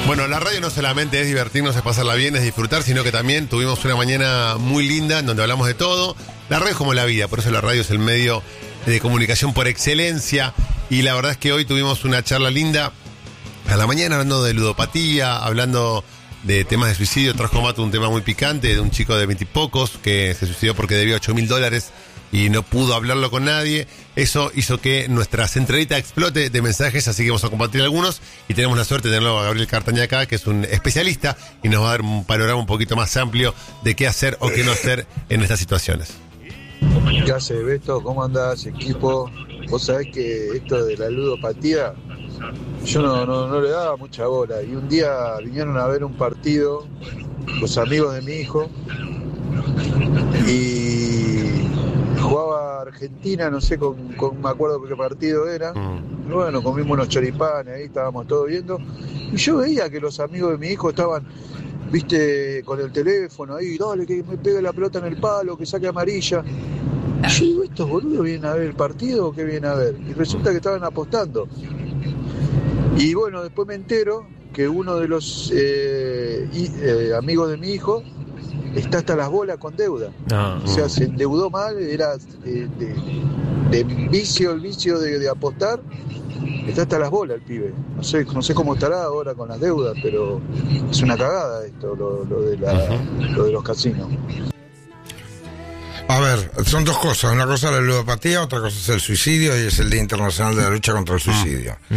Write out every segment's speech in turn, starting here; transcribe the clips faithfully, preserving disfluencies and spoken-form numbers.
Bueno, la radio no solamente es divertirnos, es pasarla bien, es disfrutar, sino que también tuvimos una mañana muy linda en donde hablamos de todo. La radio es como la vida, por eso la radio es el medio de comunicación por excelencia. Y la verdad es que hoy tuvimos una charla linda a la mañana hablando de ludopatía, hablando de temas de suicidio. Trajo Mato un tema muy picante de un chico de veintipocos que se suicidó porque debía ocho mil dólares y no pudo hablarlo con nadie. Eso hizo que nuestra centralita explote de mensajes, así que vamos a compartir algunos y tenemos la suerte de tenerlo a Gabriel Cartaña acá, que es un especialista y nos va a dar un panorama un poquito más amplio de qué hacer o qué no hacer en estas situaciones. ¿Qué hace, Beto? ¿Cómo andás, equipo? Vos sabés que esto de la ludopatía yo no, no, no le daba mucha bola, y un día vinieron a ver un partido los amigos de mi hijo y jugaba Argentina, no sé con, con me acuerdo qué partido era. Mm. Bueno, comimos unos choripanes, ahí estábamos todos viendo, y yo veía que los amigos de mi hijo estaban, viste, con el teléfono ahí, dale que me pegue la pelota en el palo, que saque amarilla. Y yo digo, ¿estos boludos vienen a ver el partido o qué vienen a ver? Y resulta que estaban apostando. Y bueno, después me entero que uno de los eh, y, eh, amigos de mi hijo está hasta las bolas con deuda. No. O sea, se endeudó mal, era de, de, de vicio, el vicio de, de apostar. Está hasta las bolas el pibe. No sé, no sé cómo estará ahora con las deudas, pero es una cagada esto, lo, lo, de, la, uh-huh. lo de los casinos. A ver, son dos cosas. Una cosa es la ludopatía, otra cosa es el suicidio, y es el Día Internacional de la Lucha contra el Suicidio. Mm.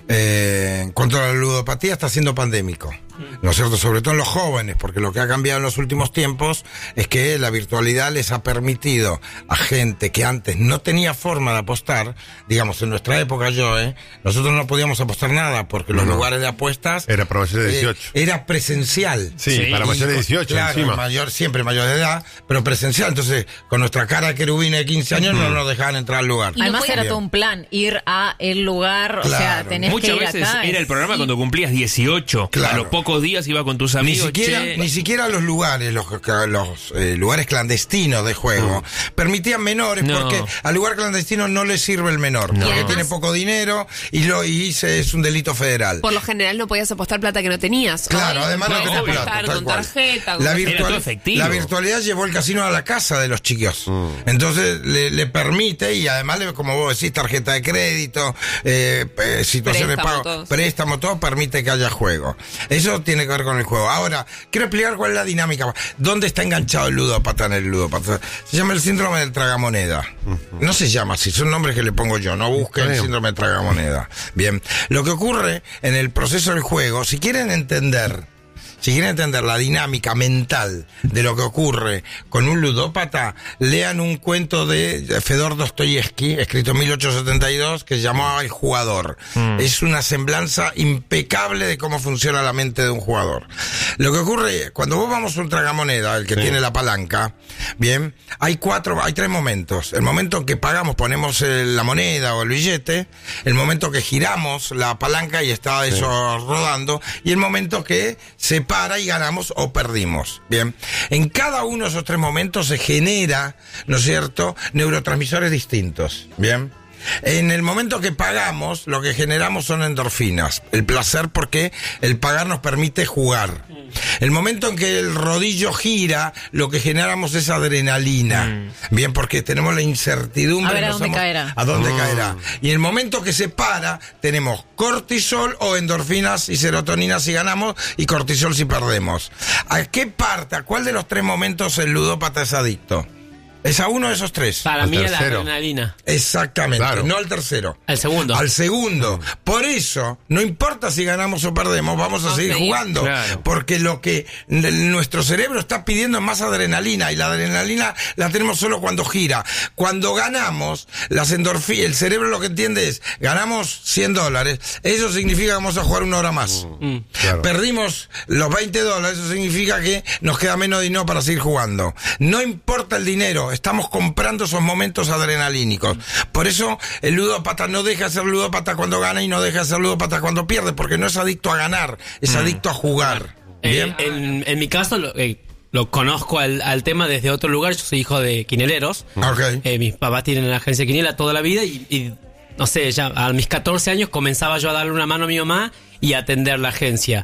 Eh, en cuanto a la ludopatía, está siendo pandémico, ¿no es cierto? Sobre todo en los jóvenes, porque lo que ha cambiado en los últimos tiempos es que la virtualidad les ha permitido a gente que antes no tenía forma de apostar, digamos, en nuestra época yo, ¿eh? Nosotros no podíamos apostar nada, porque los no. lugares de apuestas... Era para mayores de dieciocho. Eh, era presencial. Sí, sí, para mayores de dieciocho, claro, encima. Mayor, siempre mayor de edad, pero presencial. Entonces, con nuestra cara de querubina de quince años, mm. no nos dejaban entrar al lugar. Y además era todo un plan, ir a el lugar, claro. o sea, tenés Muchas que ir veces acá. Era el programa sí. cuando cumplías dieciocho. Claro. A los pocos días iba con tus amigos. Ni siquiera, che. ni siquiera los lugares, los, los eh, lugares clandestinos de juego, mm. permitían menores, no. porque al lugar clandestino no le sirve el menor, no. porque tiene poco dinero y lo y se, es un delito federal. Por lo general no podías apostar plata que no tenías. Claro, Hoy además no podés tenías apostar plata, con tarjeta. Con la, virtual, la virtualidad llevó el casino a la casa de los chicos. Mm. Entonces le, le permite, y además, le, como vos decís, tarjeta de crédito, eh, eh, situación de pago, todos. préstamo, todo permite que haya juego. Eso tiene que ver con el juego. Ahora, quiero explicar cuál es la dinámica. ¿Dónde está enganchado el ludópata en el ludópata? Se llama el síndrome del tragamoneda. Uh-huh. No se llama así, son nombres que le pongo yo. No busquen el síndrome del tragamoneda. Bien. Lo que ocurre en el proceso del juego, si quieren entender... Si quieren entender la dinámica mental de lo que ocurre con un ludópata, lean un cuento de Fedor Dostoyevsky, escrito en mil ochocientos setenta y dos, que se llamaba El jugador. Mm. Es una semblanza impecable de cómo funciona la mente de un jugador. Lo que ocurre, cuando vos vamos a un tragamoneda, el que sí. tiene la palanca, bien, hay cuatro, hay tres momentos. El momento en que pagamos, ponemos el, la moneda o el billete, el momento que giramos la palanca y está eso sí. rodando, y el momento que se para y ganamos o perdimos. Bien. En cada uno de esos tres momentos se genera, ¿no es cierto?, neurotransmisores distintos. Bien. En el momento que pagamos, lo que generamos son endorfinas. El placer, porque el pagar nos permite jugar. El momento en que el rodillo gira, lo que generamos es adrenalina. Mm. Bien, porque tenemos la incertidumbre. A ver, ¿a no dónde somos, caerá? ¿A dónde mm. caerá? Y en el momento que se para, tenemos cortisol o endorfinas y serotonina si ganamos y cortisol si perdemos. ¿A qué parte, a cuál de los tres momentos el ludópata es adicto? Es a uno de esos tres. Para al mí tercero. es la adrenalina. Exactamente, claro. no al tercero. Al segundo. Al segundo. Por eso, no importa si ganamos o perdemos, vamos a no, seguir sí. jugando. Claro. Porque lo que nuestro cerebro está pidiendo es más adrenalina, y la adrenalina la tenemos solo cuando gira. Cuando ganamos, las endorfinas, el cerebro lo que entiende es, ganamos cien dólares, eso significa que vamos a jugar una hora más. Mm, claro. Perdimos los veinte dólares, eso significa que nos queda menos dinero para seguir jugando. No importa el dinero, estamos comprando esos momentos adrenalínicos. Por eso el ludópata no deja de ser ludópata cuando gana y no deja de ser ludópata cuando pierde, porque no es adicto a ganar, es mm. adicto a jugar. Eh, en, en mi caso, lo, eh, lo conozco al, al tema desde otro lugar. Yo soy hijo de quineleros. Okay. Eh, mis papás tienen la agencia de quinela toda la vida y, y no sé, ya a mis catorce años comenzaba yo a darle una mano a mi mamá y a atender la agencia.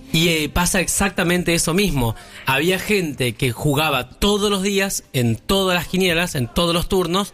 Y eh, pasa exactamente eso mismo. Había gente que jugaba todos los días, en todas las quinielas, en todos los turnos.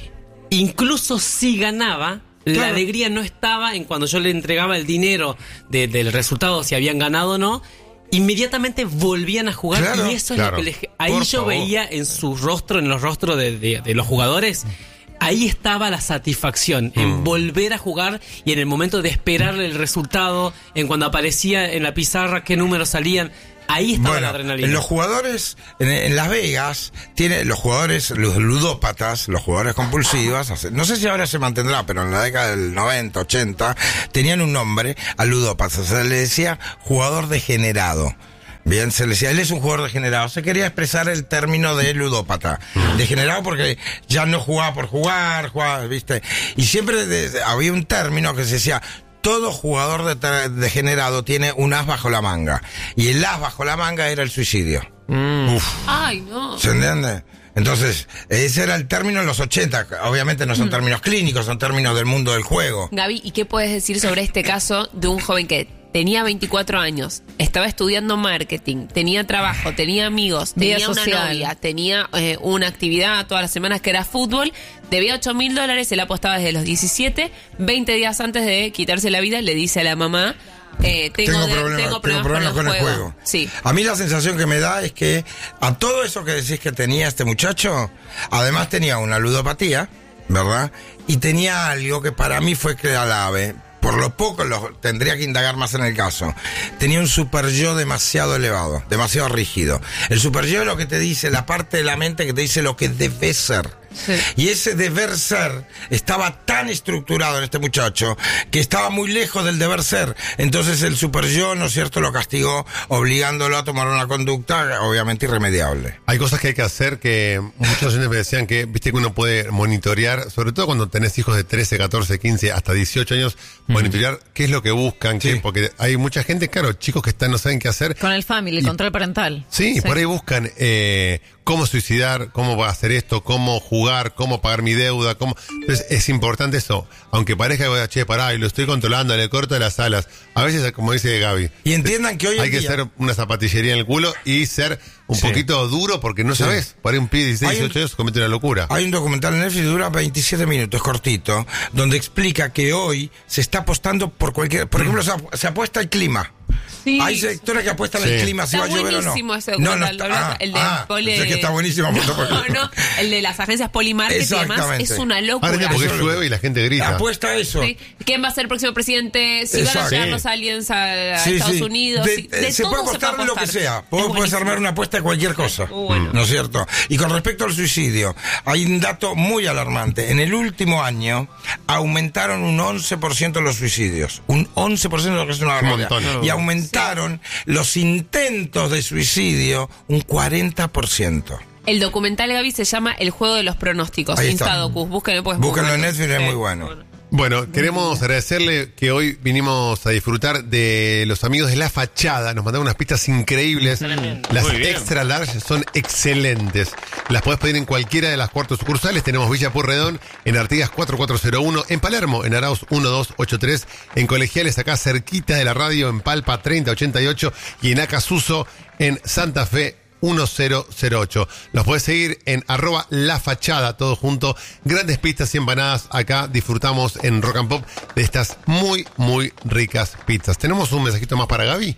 Incluso si ganaba, claro, la alegría no estaba en cuando yo le entregaba el dinero de, del resultado, si habían ganado o no. Inmediatamente volvían a jugar, claro, y eso es claro. lo que les, ahí Por yo favor. veía en su rostro, en los rostros de, de, de los jugadores. Ahí estaba la satisfacción, mm. en volver a jugar y en el momento de esperar el resultado, en cuando aparecía en la pizarra qué números salían. Ahí estaba bueno, la adrenalina. Los jugadores, en, en Las Vegas, tiene, los jugadores, los ludópatas, los jugadores compulsivos, no sé si ahora se mantendrá, pero en la década del noventa, ochenta, tenían un nombre al ludópata, o sea, le decía jugador degenerado. Bien, se le decía, él es un jugador degenerado. Se quería expresar el término de ludópata. Degenerado porque ya no jugaba por jugar, jugaba, ¿viste? Y siempre de, de, había un término que se decía, todo jugador de, degenerado tiene un as bajo la manga. Y el as bajo la manga era el suicidio. Mm. Uf. Ay, no. ¿Se entiende? Entonces, ese era el término en los ochenta. Obviamente no son mm. términos clínicos, son términos del mundo del juego. Gaby, ¿y qué puedes decir sobre este caso de un joven que tenía veinticuatro años, estaba estudiando marketing, tenía trabajo, tenía amigos, tenía Vida una social. novia, tenía eh, una actividad todas las semanas que era fútbol, debía ocho mil dólares, él apostaba desde los diecisiete, veinte días antes de quitarse la vida, le dice a la mamá, eh, tengo, tengo, de, problema, tengo problemas, tengo problemas con, con el juego. juego. Sí. A mí la sensación que me da es que a todo eso que decís que tenía este muchacho, además tenía una ludopatía, ¿verdad? Y tenía algo que para mí fue clave. Por lo poco lo tendría que indagar más en el caso. Tenía un super yo demasiado elevado, demasiado rígido. El super yo es lo que te dice, la parte de la mente que te dice lo que debes ser. Sí. Y ese deber ser estaba tan estructurado en este muchacho que estaba muy lejos del deber ser. Entonces el super yo, ¿no es cierto?, lo castigó obligándolo a tomar una conducta obviamente irremediable. Hay cosas que hay que hacer que muchos oyentes me decían que, viste que uno puede monitorear, sobre todo cuando tenés hijos de trece, catorce, quince, hasta dieciocho años, mm. monitorear qué es lo que buscan, sí. qué, porque hay mucha gente, claro, chicos que están no saben qué hacer. Con el family, el control parental. Sí, sí, por ahí buscan eh, cómo suicidar, cómo hacer esto, cómo jugar, cómo pagar mi deuda, cómo... Entonces es importante eso, aunque parezca que, che, pará, y lo estoy controlando, le corto las alas. A veces, como dice Gaby, y entiendan que hoy hay en que día... ser una zapatillería en el culo y ser un sí. poquito duro porque no sí. sabes, para un pibe de dieciséis, dieciocho años comete una locura. Hay un documental en Netflix, dura veintisiete minutos, cortito, donde explica que hoy se está apostando por cualquier... Por ejemplo, mm. se, se apuesta el clima. Sí. Hay sectores que apuestan sí. el clima si está va a llover o no. Ese no, no está, ah, el de ah, poli... que está buenísimo. No, no, el de las agencias Polymarket y demás es una locura. Ahora porque llueve y la gente grita. Apuesta a eso. Sí. ¿Quién va a ser el próximo presidente? Si Exacto. van a llegar sí. los aliens a, a sí, Estados sí. Unidos. De, de se, puede apostar se puede apostar lo que sea. Vos puedes armar una apuesta de cualquier cosa. Bueno. ¿No es cierto? Y con respecto al suicidio, hay un dato muy alarmante. En el último año aumentaron un once por ciento los suicidios. Un once por ciento, lo que es una barbaridad. Y aumentaron sí. los intentos de suicidio un cuarenta por ciento. El documental, Gaby, se llama El juego de los pronósticos. Instadocus. Búsquenlo, pues, Búsquenlo en Netflix, es muy bueno. Bueno, queremos agradecerle que hoy vinimos a disfrutar de los amigos de La Fachada. Nos mandaron unas pistas increíbles. Las extra large son excelentes. Las podés pedir en cualquiera de las cuatro sucursales. Tenemos Villa Pueyrredón, en Artigas cuatro cuatro cero uno, en Palermo, en Arauz uno dos ocho tres, en Colegiales, acá cerquita de la radio, en Palpa treinta ochenta y ocho, y en Acasuso, en Santa Fe uno cero cero ocho. Los podés seguir en arroba La Fachada, todo junto. Grandes pistas y empanadas. Acá disfrutamos en Rock and Pop de estas muy, muy ricas pizzas. ¿Tenemos un mensajito más para Gaby?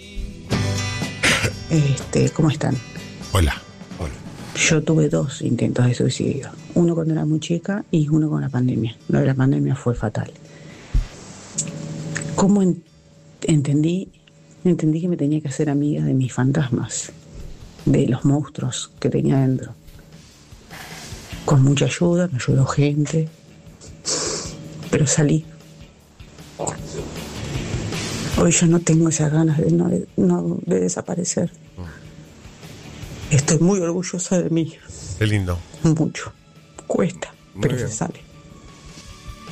Este, ¿cómo están? Hola. Hola. Yo tuve dos intentos de suicidio. Uno cuando era muy chica y uno con la pandemia. Lo de la pandemia fue fatal. ¿Cómo en- entendí? Entendí que me tenía que hacer amiga de mis fantasmas, de los monstruos que tenía dentro. Con mucha ayuda, me ayudó gente, pero salí. Hoy yo no tengo esas ganas de, no, de, no, de desaparecer. Estoy muy orgullosa de mí. Qué lindo. Mucho. Cuesta, muy pero bien. Se sale.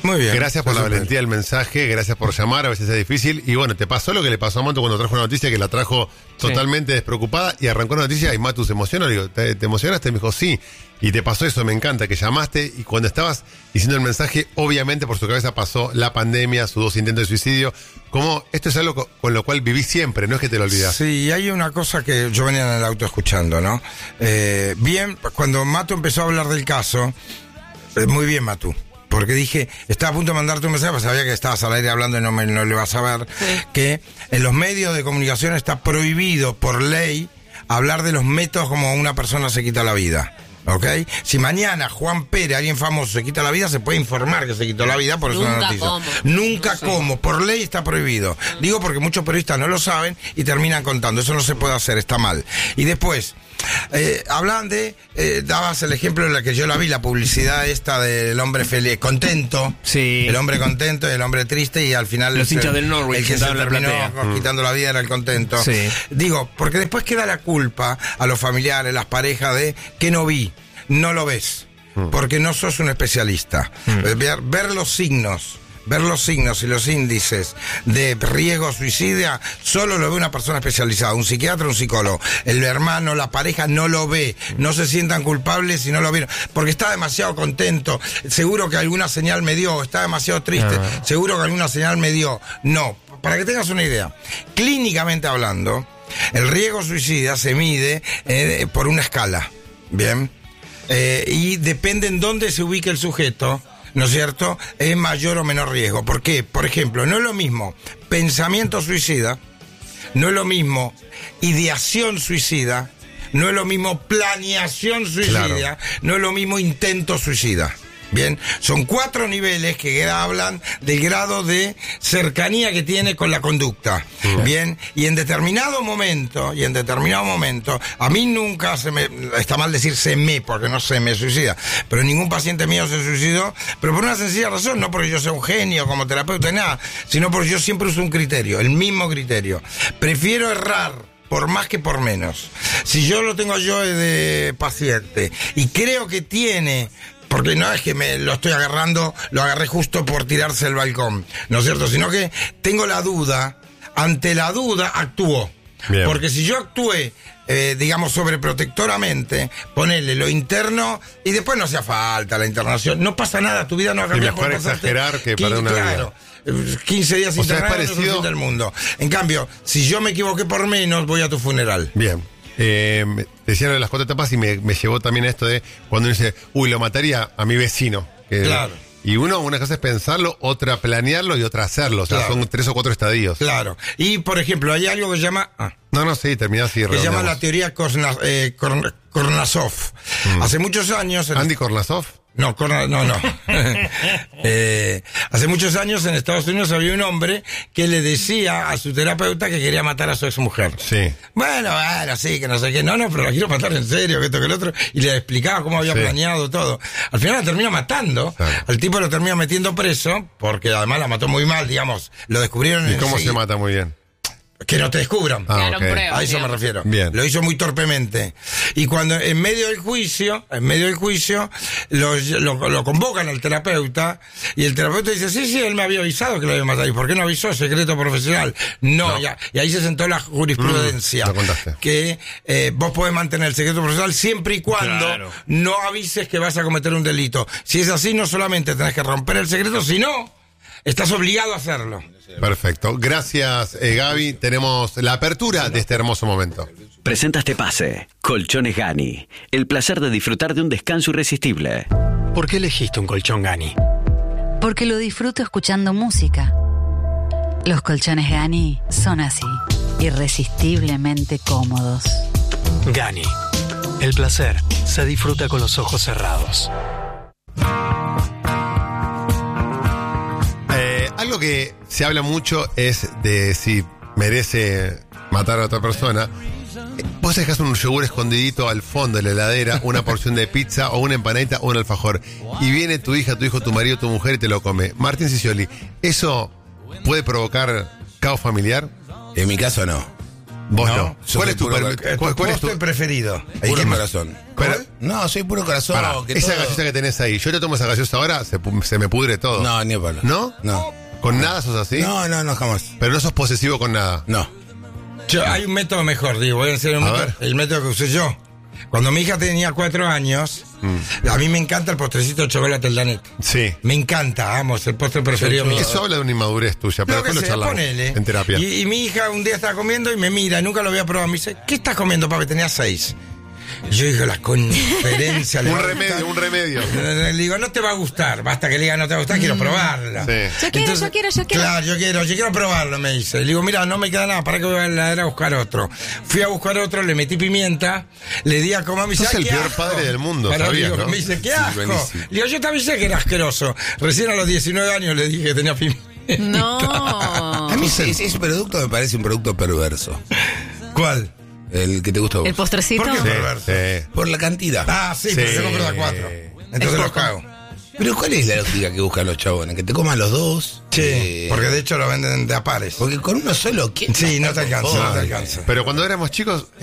Muy bien. Gracias por la Super. valentía del mensaje, gracias por llamar, a veces es difícil. Y bueno, te pasó lo que le pasó a Matu cuando trajo una noticia, que la trajo totalmente sí. despreocupada y arrancó la noticia y Matu se emocionó. Le digo, ¿te, te emocionaste? Me dijo, sí. Y te pasó eso, me encanta, que llamaste y cuando estabas diciendo el mensaje, obviamente por su cabeza pasó la pandemia, sus dos intentos de suicidio. Como esto es algo con, con lo cual vivís siempre, no es que te lo olvidás. Sí, y hay una cosa que yo venía en el auto escuchando, ¿no? Eh, bien, cuando Matu empezó a hablar del caso, eh, muy bien Matu. Porque dije, estaba a punto de mandarte un mensaje, sabía que estabas al aire hablando y no, me, no le vas a ver, sí. que en los medios de comunicación está prohibido por ley hablar de los métodos como una persona se quita la vida. ¿Ok? Si mañana Juan Pérez, alguien famoso, se quita la vida, se puede informar que se quitó la vida, por eso es una noticia. Cómo. Nunca sí. como, por ley está prohibido. Digo porque muchos periodistas no lo saben y terminan contando. Eso no se puede hacer, está mal. Y después, eh, hablan de, eh, dabas el ejemplo en la que yo la vi, la publicidad esta del hombre feliz, contento. Sí. El hombre contento y el hombre triste y al final... Los hinchas del Norwich. El que se terminó mm. quitando la vida era el contento. Sí. Digo, porque después queda la culpa a los familiares, las parejas de que no vi. No lo ves, porque no sos un especialista. Mm. Ver, ver los signos, ver los signos y los índices de riesgo suicida, solo lo ve una persona especializada, un psiquiatra, un psicólogo. El hermano, la pareja no lo ve, no se sientan culpables si no lo vieron, porque está demasiado contento, seguro que alguna señal me dio, está demasiado triste, ah. seguro que alguna señal me dio. No, para que tengas una idea, clínicamente hablando, el riesgo suicida se mide eh, por una escala, ¿bien? Eh, y depende en dónde se ubique el sujeto, ¿no es cierto? Es mayor o menor riesgo. ¿Por qué? Por ejemplo, no es lo mismo pensamiento suicida, no es lo mismo ideación suicida, no es lo mismo planeación suicida, claro. no es lo mismo intento suicida. Bien, son cuatro niveles que hablan del grado de cercanía que tiene con la conducta. Uh-huh. Bien, y en determinado momento, y en determinado momento, a mí nunca se me, está mal decir se me, porque no se me suicida, pero ningún paciente mío se suicidó, pero por una sencilla razón, no porque yo sea un genio como terapeuta, nada, sino porque yo siempre uso un criterio, el mismo criterio. Prefiero errar por más que por menos. Si yo lo tengo yo de paciente y creo que tiene... Porque no es que me lo estoy agarrando, lo agarré justo por tirarse el balcón, ¿no es cierto? Sino que tengo la duda, ante la duda actúo. Bien. Porque si yo actué, eh, digamos, sobreprotectoramente, ponerle lo interno y después no hacía falta la internación, no pasa nada, tu vida no ha cambiado. Y mejor exagerar que para una claro, vida. quince días o internados sea, es parecido... no es el fin del mundo. En cambio, si yo me equivoqué por menos, voy a tu funeral. Bien. Eh, decían de las cuatro etapas y me, me llevó también a esto de cuando uno dice, uy, lo mataría a mi vecino. Que, claro. Y uno, una cosa es pensarlo, otra planearlo y otra hacerlo. O sea, claro. son tres o cuatro estadios. Claro. Y, por ejemplo, hay algo que se llama... Ah, no, no, sí, termina así. Que se llama la teoría Korna, eh, Korn, Kornasov. Mm. Hace muchos años... ¿Andy Kornasov? No, Korna, no, no. eh, hace muchos años en Estados Unidos había un hombre que le decía a su terapeuta que quería matar a su exmujer. Sí. Bueno, bueno, sí, que no sé qué. No, no, pero la quiero matar en serio, que esto, que el otro. Y le explicaba cómo había sí. planeado todo. Al final la termina matando. Claro. Al tipo lo termina metiendo preso, porque además la mató muy mal, digamos. Lo descubrieron en ¿Y cómo enseguida. se mata muy bien? Que no te descubran. Ah, okay. A eso me refiero. Bien. Lo hizo muy torpemente. Y cuando en medio del juicio, en medio del juicio, lo, lo, lo convocan al terapeuta y el terapeuta dice, sí, sí, él me había avisado que lo había matado. ¿Y por qué no avisó? Secreto profesional. No, no. Ya, y ahí se sentó la jurisprudencia. Mm, lo contaste. Que eh, vos podés mantener el secreto profesional siempre y cuando claro. no avises que vas a cometer un delito. Si es así, no solamente tenés que romper el secreto, sino estás obligado a hacerlo. Perfecto. Gracias, eh, Gaby. Tenemos la apertura de este hermoso momento. Presenta este pase. Colchones Gani. El placer de disfrutar de un descanso irresistible. ¿Por qué elegiste un colchón Gani? Porque lo disfruto escuchando música. Los colchones Gani son así, irresistiblemente cómodos. Gani. El placer se disfruta con los ojos cerrados. Algo que se habla mucho es de si merece matar a otra persona. Vos dejás un yogur escondidito al fondo de la heladera, una porción de pizza o una empanadita o un alfajor, y viene tu hija, tu hijo, tu marido, tu mujer y te lo come. Martín Ciccioli, ¿eso puede provocar caos familiar? En mi caso no. Vos no. no. ¿Cuál es tu, puro, per, cuál, cuál es tu preferido? Puro corazón. Pero, no, soy puro corazón. Pará, que esa todo... gaseosa que tenés ahí, yo te tomo esa gaseosa ahora, se, se me pudre todo. No, ni a palo. ¿No? No. ¿Con nada sos así? No, no, no, jamás. Pero no sos posesivo con nada. No. Yo, hay un método mejor, digo, voy a hacer un A método, ver. el método que usé yo. Cuando mi hija tenía cuatro años, mm. a mí me encanta el postrecito de chocolate el Danet. Sí. Me encanta, vamos, el postre preferido mío. Eso habla de una inmadurez tuya, pero No, después lo sé, charlamos ponele. en terapia. Y, y mi hija un día estaba comiendo y me mira, nunca lo había probado. Me dice, ¿qué estás comiendo, papi? Tenía seis. Yo digo, la conferencia. un remedio, un remedio. Le digo, no te va a gustar. Basta que le diga, no te va a gustar, mm. quiero probarla. Sí. Yo quiero, Entonces, yo quiero, yo quiero. Claro, yo quiero, yo quiero probarlo, me dice. Le digo, mira, no me queda nada, para que voy a la heladera a buscar otro. Fui a buscar otro, le metí pimienta, le di a comer, me dice, sos el qué peor asco. padre del mundo, Para sabías, digo, ¿no? Me dice, qué asco. Sí, le digo, yo también sé que era asqueroso. Recién a los diecinueve años le dije que tenía pimienta. No. A mí ese, ese producto me parece un producto perverso. ¿Cuál? El que te gustó. ¿El postrecito? ¿Por qué Sí, perverso? sí. Por la cantidad. Ah, sí, Sí. pero yo compro de a cuatro. Entonces los cago. Pero ¿cuál es la lógica que buscan los chabones? ¿Que te coman los dos? Sí, Eh, porque de hecho lo venden de a pares. Porque con uno solo, ¿quién? Sí, no te alcanza, no te Joder. alcanza. Pero cuando éramos chicos,